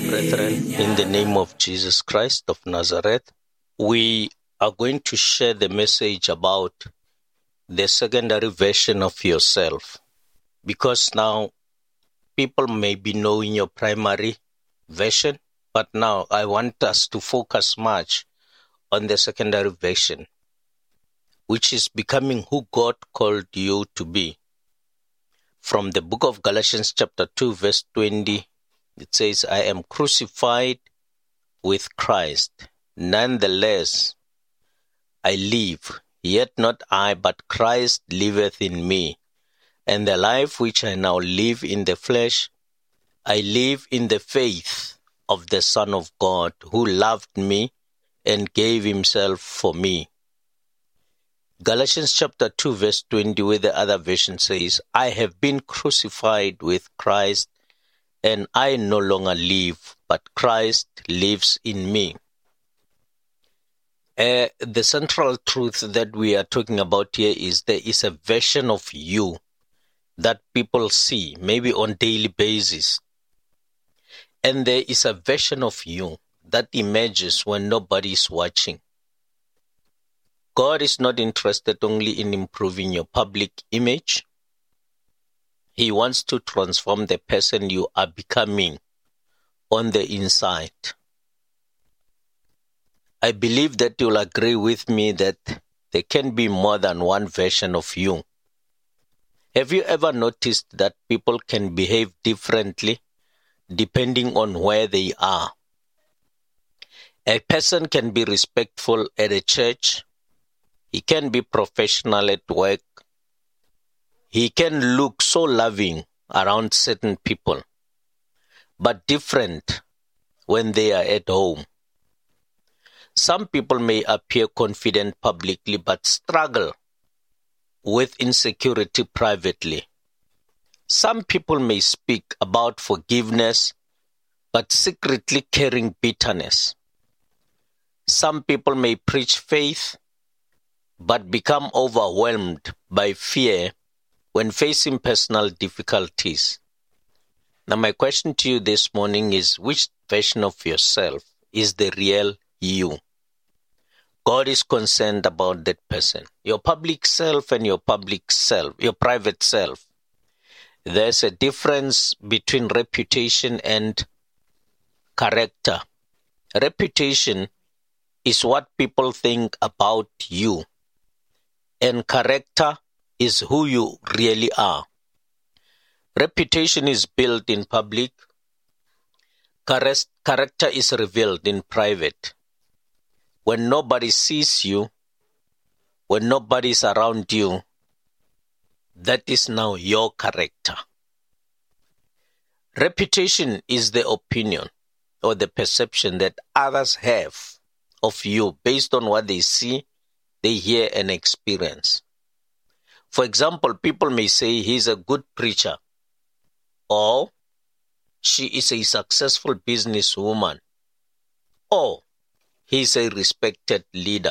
Brethren, in the name of Jesus Christ of Nazareth, we are going to share the message about the secondary version of yourself. Because now people may be knowing your primary version, but now I want us to focus much on the secondary version, which is becoming who God called you to be. From the book of Galatians chapter 2 verse 20, it says, I am crucified with Christ. Nonetheless, I live, yet not I, but Christ liveth in me. And the life which I now live in the flesh, I live in the faith of the Son of God, who loved me and gave himself for me. Galatians chapter 2 verse 20, where the other version says, I have been crucified with Christ, and I no longer live, but Christ lives in me. The central truth that we are talking about here is there is a version of you that people see, maybe on daily basis. And there is a version of you that emerges when nobody is watching. God is not interested only in improving your public image. He wants to transform the person you are becoming on the inside. I believe that you'll agree with me that there can be more than one version of you. Have you ever noticed that people can behave differently depending on where they are? A person can be respectful at a church. He can be professional at work. He can look so loving around certain people, but different when they are at home. Some people may appear confident publicly, but struggle with insecurity privately. Some people may speak about forgiveness, but secretly carrying bitterness. Some people may preach faith, but become overwhelmed by fear when facing personal difficulties. Now, my question to you this morning is, which version of yourself is the real you? God is concerned about that person. Your public self and your public self, your private self. There's a difference between reputation and character. Reputation is what people think about you, and character is who you really are. Reputation is built in public. Character is revealed in private. When nobody sees you, when nobody is around you, that is now your character. Reputation is the opinion or the perception that others have of you based on what they see, they hear, and experience. For example, people may say he's a good preacher, or she is a successful businesswoman, or he's a respected leader,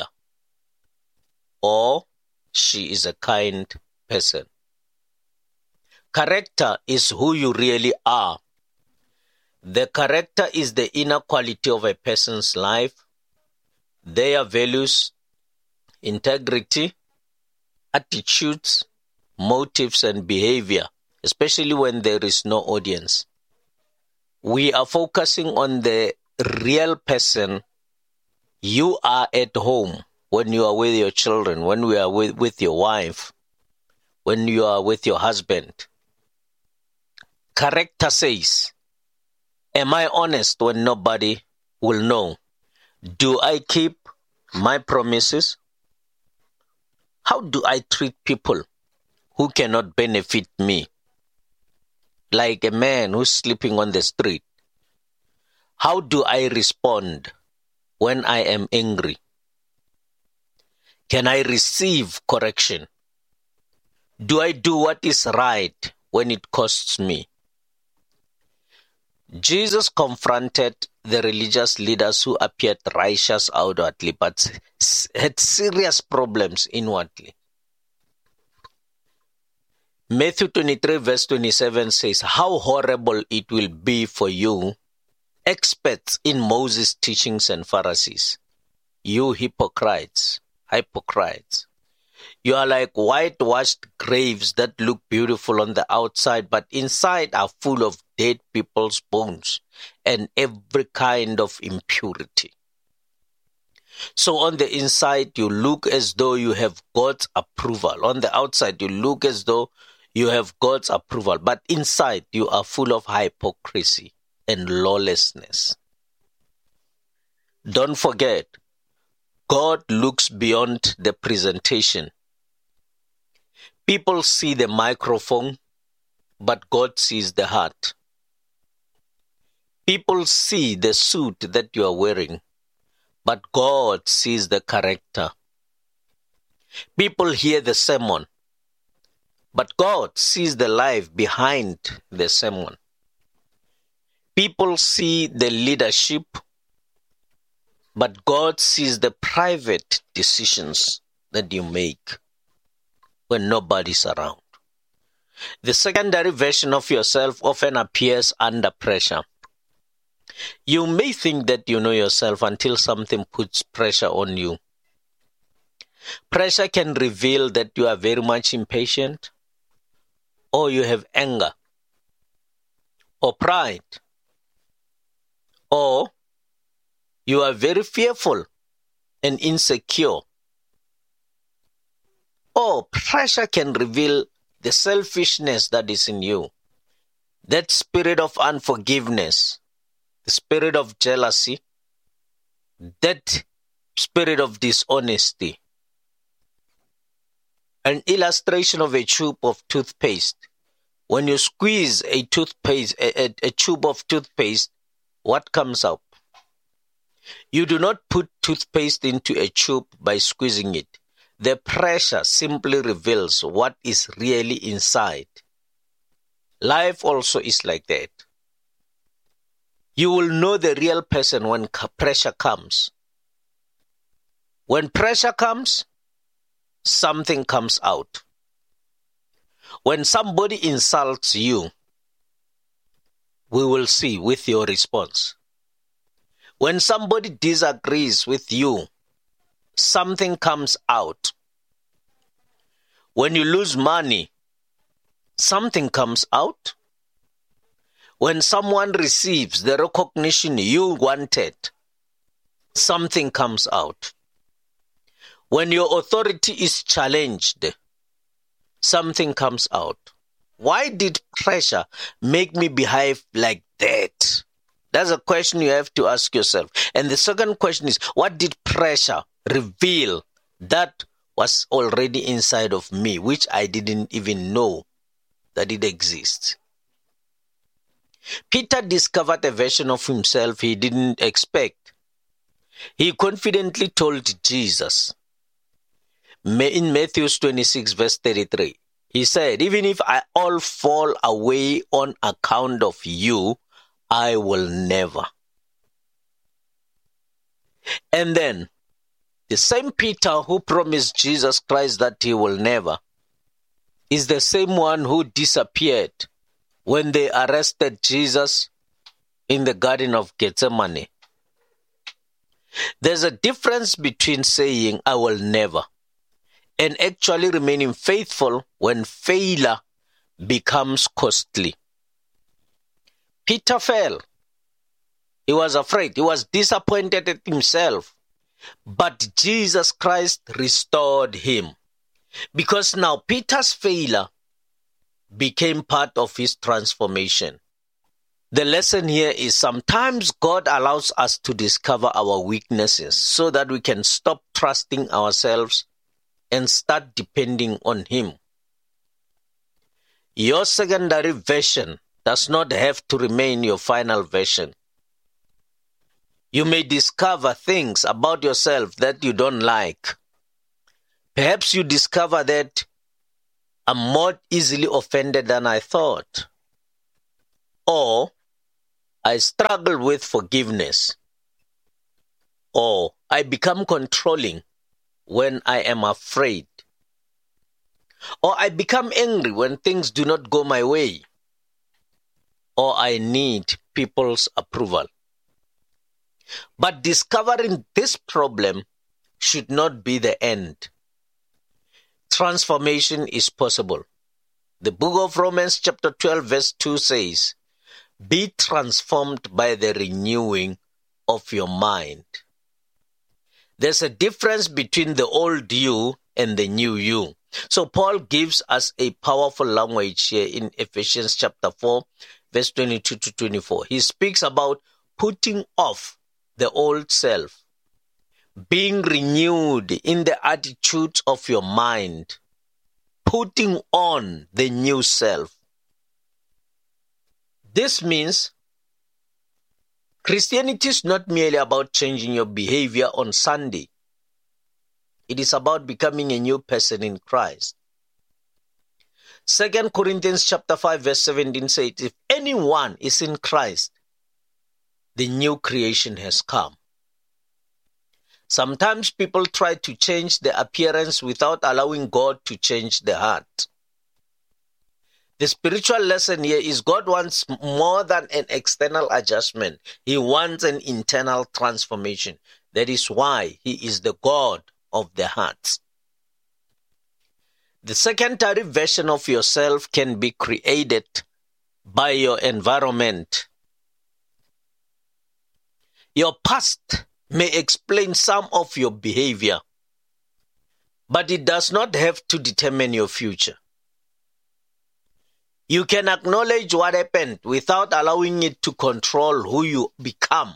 or she is a kind person. Character is who you really are. The character is the inner quality of a person's life, their values, integrity, attitudes, motives, and behavior, especially when there is no audience. We are focusing on the real person you are at home, when you are with your children, when you are with your wife, when you are with your husband. Character says, am I honest when nobody will know? Do I keep my promises? How do I treat people who cannot benefit me? Like a man who's sleeping on the street. How do I respond when I am angry? Can I receive correction? Do I do what is right when it costs me? Jesus confronted the religious leaders who appeared righteous outwardly but had serious problems inwardly. Matthew 23 verse 27 says, how horrible it will be for you experts in Moses' teachings and Pharisees. You hypocrites. You are like whitewashed graves that look beautiful on the outside, but inside are full of dead people's bones and every kind of impurity. So on the inside, you look as though you have God's approval. On the outside, you look as though you have God's approval, but inside you are full of hypocrisy and lawlessness. Don't forget, God looks beyond the presentation. People see the microphone, but God sees the heart. People see the suit that you are wearing, but God sees the character. People hear the sermon, but God sees the life behind the sermon. People see the leadership, but God sees the private decisions that you make when nobody's around. The secondary version of yourself often appears under pressure. You may think that you know yourself until something puts pressure on you. Pressure can reveal that you are very much impatient, or you have anger, or pride, or you are very fearful and insecure. Or pressure can reveal the selfishness that is in you, that spirit of unforgiveness, the spirit of jealousy, that spirit of dishonesty. An illustration of a tube of toothpaste. When you squeeze a tube of toothpaste, what comes up? You do not put toothpaste into a tube by squeezing it. The pressure simply reveals what is really inside. Life also is like that. You will know the real person when pressure comes. When pressure comes, something comes out. When somebody insults you, we will see with your response. When somebody disagrees with you, something comes out. When you lose money, something comes out. When someone receives the recognition you wanted, something comes out. When your authority is challenged, something comes out. Why did pressure make me behave like that? That's a question you have to ask yourself. And the second question is, what did pressure reveal that was already inside of me, which I didn't even know that it exists? Peter discovered a version of himself he didn't expect. He confidently told Jesus, in Matthew 26 verse 33, he said, even if I all fall away on account of you, I will never. And then, the same Peter who promised Jesus Christ that he will never is the same one who disappeared when they arrested Jesus in the Garden of Gethsemane. There's a difference between saying, I will never, and actually remaining faithful when failure becomes costly. Peter fell. He was afraid. He was disappointed at himself. But Jesus Christ restored him. Because now Peter's failure became part of his transformation. The lesson here is sometimes God allows us to discover our weaknesses so that we can stop trusting ourselves and start depending on Him. Your secondary version does not have to remain your final version. You may discover things about yourself that you don't like. Perhaps you discover that I'm more easily offended than I thought. Or I struggle with forgiveness. Or I become controlling when I am afraid. Or I become angry when things do not go my way. Or I need people's approval. But discovering this problem should not be the end. Transformation is possible. The book of Romans chapter 12 verse 2 says, "Be transformed by the renewing of your mind." There's a difference between the old you and the new you. So Paul gives us a powerful language here in Ephesians chapter 4 verse 22 to 24. He speaks about putting off the old self, being renewed in the attitudes of your mind, putting on the new self. This means Christianity is not merely about changing your behavior on Sunday. It is about becoming a new person in Christ. 2 Corinthians chapter 5 verse 17 says, "If anyone is in Christ, the new creation has come." Sometimes people try to change the appearance without allowing God to change the heart. The spiritual lesson here is God wants more than an external adjustment. He wants an internal transformation. That is why He is the God of the heart. The secondary version of yourself can be created by your environment. Your past may explain some of your behavior, but it does not have to determine your future. You can acknowledge what happened without allowing it to control who you become.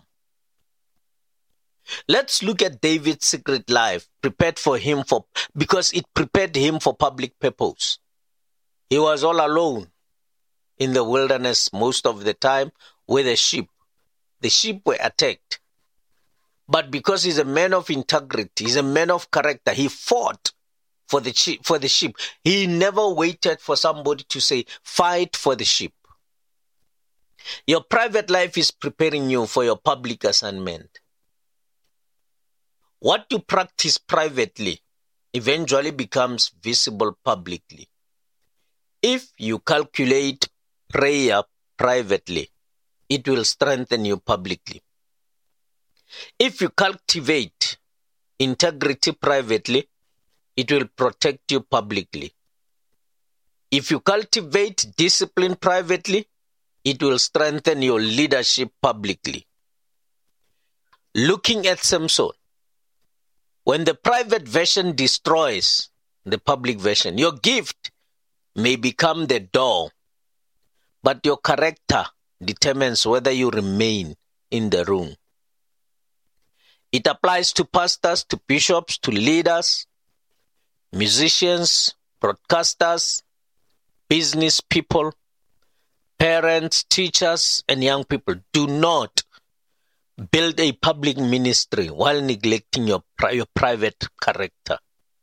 Let's look at David's secret life, because it prepared him for public purpose. He was all alone in the wilderness most of the time with the sheep. The sheep were attacked. But because he's a man of integrity, he's a man of character, he fought for the sheep. He never waited for somebody to say, "Fight for the sheep." Your private life is preparing you for your public assignment. What you practice privately eventually becomes visible publicly. If you calculate prayer privately, it will strengthen you publicly. If you cultivate integrity privately, it will protect you publicly. If you cultivate discipline privately, it will strengthen your leadership publicly. Looking at Samson, when the private version destroys the public version, your gift may become the door, but your character determines whether you remain in the room. It applies to pastors, to bishops, to leaders, musicians, broadcasters, business people, parents, teachers, and young people. Do not build a public ministry while neglecting your private character.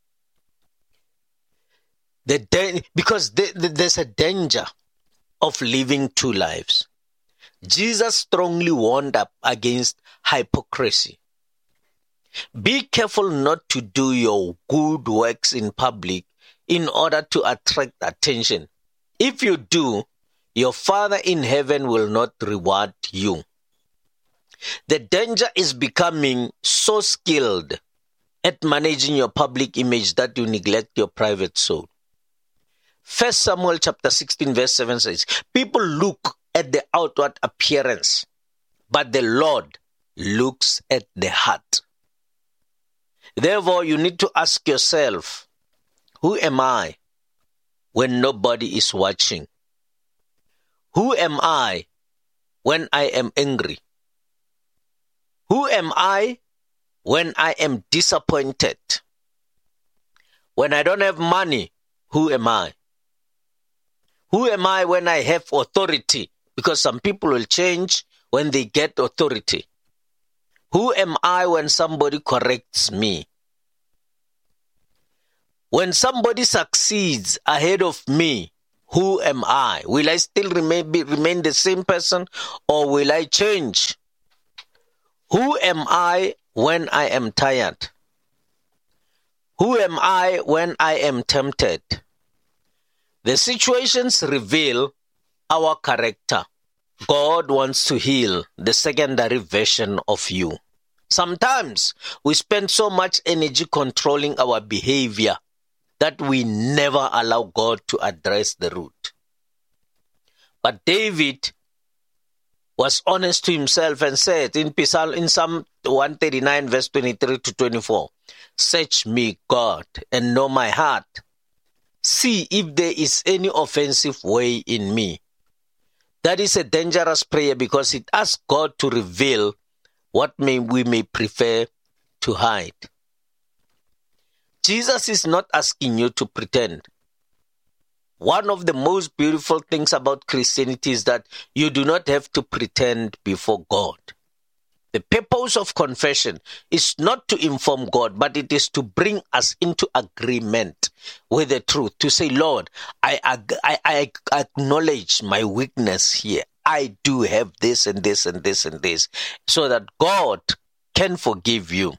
Because there's a danger of living two lives. Jesus strongly warned up against hypocrisy. Be careful not to do your good works in public in order to attract attention. If you do, your Father in heaven will not reward you. The danger is becoming so skilled at managing your public image that you neglect your private soul. 1 Samuel chapter 16 verse 7 says, "People look at the outward appearance, but the Lord looks at the heart." Therefore, you need to ask yourself, who am I when nobody is watching? Who am I when I am angry? Who am I when I am disappointed? When I don't have money, who am I? Who am I when I have authority? Because some people will change when they get authority. Who am I when somebody corrects me? When somebody succeeds ahead of me, who am I? Will I still remain the same person, or will I change? Who am I when I am tired? Who am I when I am tempted? The situations reveal our character. God wants to heal the secondary version of you. Sometimes we spend so much energy controlling our behavior that we never allow God to address the root. But David was honest to himself and said in Psalm 139 verse 23 to 24, "Search me, God, and know my heart. See if there is any offensive way in me." That is a dangerous prayer because it asks God to reveal what we may prefer to hide. Jesus is not asking you to pretend. One of the most beautiful things about Christianity is that you do not have to pretend before God. The purpose of confession is not to inform God, but it is to bring us into agreement with the truth. To say, Lord, I acknowledge my weakness here. I do have this and this and this and this, so that God can forgive you.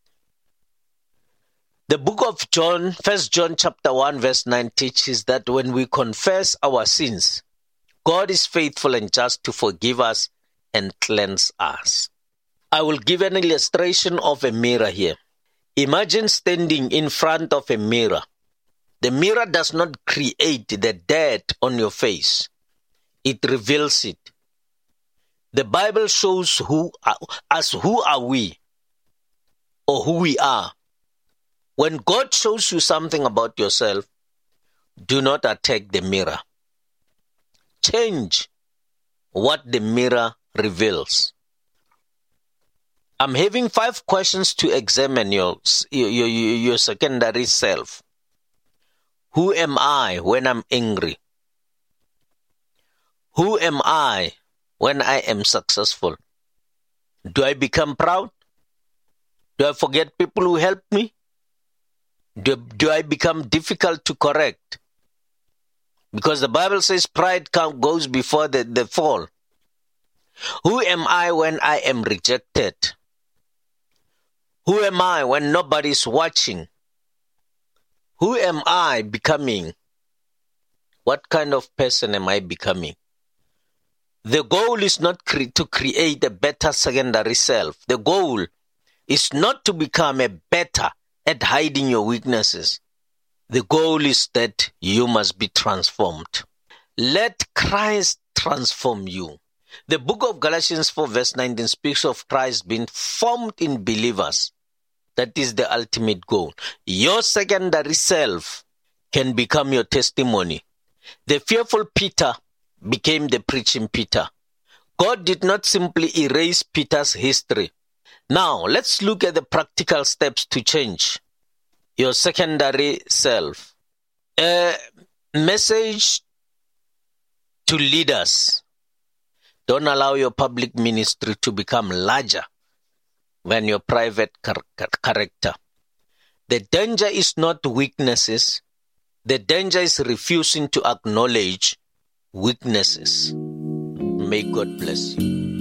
The book of John, 1 John chapter 1 verse 9 teaches that when we confess our sins, God is faithful and just to forgive us and cleanse us. I will give an illustration of a mirror here. Imagine standing in front of a mirror. The mirror does not create the dirt on your face. It reveals it. The Bible shows who are we or who we are. When God shows you something about yourself, do not attack the mirror. Change what the mirror reveals. I'm having 5 questions to examine your secondary self. Who am I when I'm angry? Who am I when I am successful? Do I become proud? Do I forget people who helped me? Do I become difficult to correct? Because the Bible says pride goes before the fall. Who am I when I am rejected? Who am I when nobody's watching? Who am I becoming? What kind of person am I becoming? The goal is not to create a better secondary self. The goal is not to become a better at hiding your weaknesses. The goal is that you must be transformed. Let Christ transform you. The book of Galatians 4 verse 19 speaks of Christ being formed in believers. That is the ultimate goal. Your secondary self can become your testimony. The fearful Peter became the preaching Peter. God did not simply erase Peter's history. Now, let's look at the practical steps to change your secondary self. A message to leaders. Don't allow your public ministry to become larger than your private character. The danger is not weaknesses. The danger is refusing to acknowledge weaknesses. May God bless you.